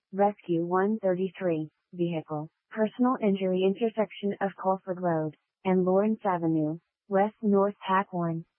Rescue 133, vehicle, personal injury intersection of Colford Road and Lawrence Avenue, West North Hackworn.